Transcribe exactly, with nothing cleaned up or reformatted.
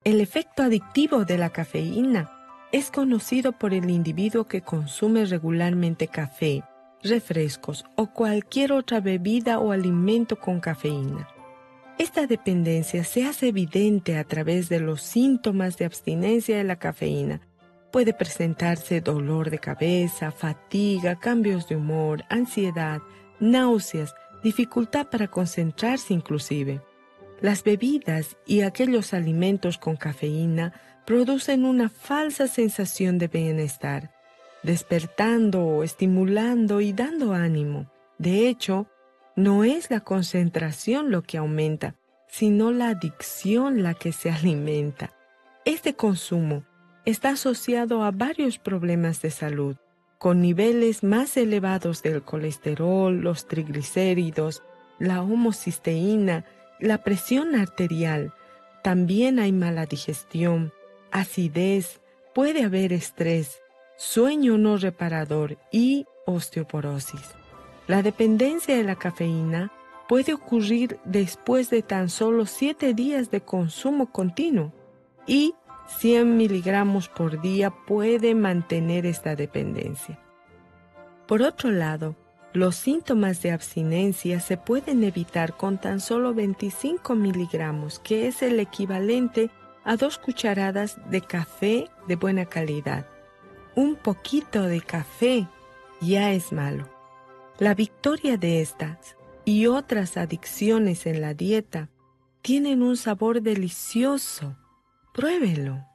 El efecto adictivo de la cafeína es conocido por el individuo que consume regularmente café, refrescos o cualquier otra bebida o alimento con cafeína. Esta dependencia se hace evidente a través de los síntomas de abstinencia de la cafeína. Puede presentarse dolor de cabeza, fatiga, cambios de humor, ansiedad, náuseas, dificultad para concentrarse inclusive. Las bebidas y aquellos alimentos con cafeína producen una falsa sensación de bienestar, despertando, estimulando y dando ánimo. De hecho, no es la concentración lo que aumenta, sino la adicción la que se alimenta. Este consumo está asociado a varios problemas de salud, con niveles más elevados del colesterol, los triglicéridos, la homocisteína, la presión arterial. También hay mala digestión, acidez, puede haber estrés, sueño no reparador y osteoporosis. La dependencia de la cafeína puede ocurrir después de tan solo siete días de consumo continuo y cien miligramos por día puede mantener esta dependencia. Por otro lado, los síntomas de abstinencia se pueden evitar con tan solo veinticinco miligramos, que es el equivalente a dos cucharadas de café de buena calidad. Un poquito de café ya es malo. La victoria de estas y otras adicciones en la dieta tienen un sabor delicioso. Pruébelo.